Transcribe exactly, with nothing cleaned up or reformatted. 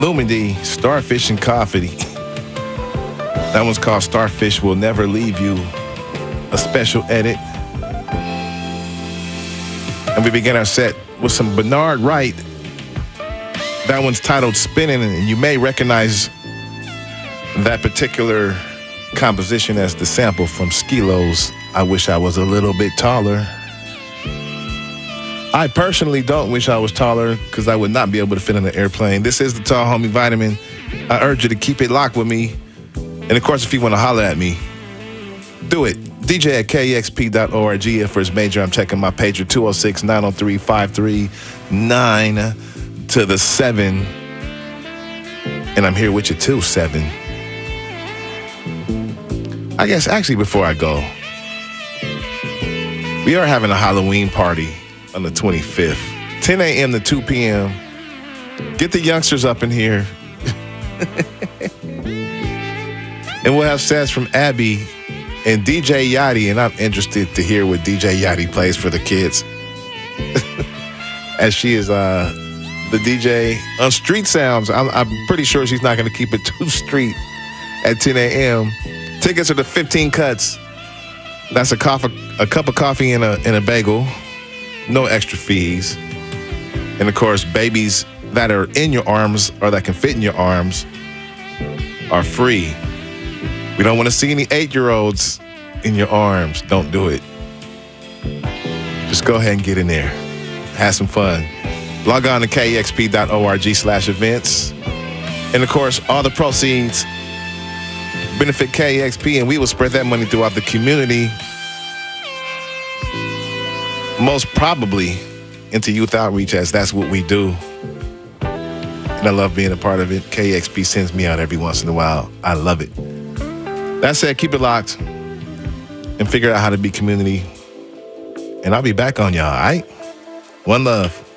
Lumidee, Starfish and Coffee. That one's called Starfish Will Never Leave You, a special edit. And we begin our set with some Bernard Wright. That one's titled Spinning, and you may recognize that particular composition as the sample from Skilo's I Wish I Was a Little Bit Taller. I personally don't wish I was taller because I would not be able to fit in an airplane. This is the Tall Homie Vitamin. I urge you to keep it locked with me. And of course, if you want to holler at me, do it. D J at K X P dot org. If it's major, I'm checking my pager, two oh six, nine oh three, five three nine to the seven. And I'm here with you too, seven. I guess actually before I go, we are having a Halloween party on the twenty-fifth, ten a.m. to two p.m. Get the youngsters up in here. And we'll have sets from Abby and D J Yachty, and I'm interested to hear what D J Yachty plays for the kids. As she is uh, the D J on Street Sounds. I'm, I'm pretty sure she's not going to keep it too street at ten a.m. Tickets are the fifteen cuts. That's a, coffee, a cup of coffee and a, and a bagel. No extra fees. And of course, babies that are in your arms or that can fit in your arms are free. We don't want to see any eight-year-olds in your arms. Don't do it. Just go ahead and get in there. Have some fun. Log on to K X P dot org slash events. And of course, all the proceeds benefit K X P, and we will spread that money throughout the community. Most probably into youth outreach, as that's what we do. And I love being a part of it. K X P sends me out every once in a while. I love it. That said, keep it locked and figure out how to be community. And I'll be back on y'all, all right? One love.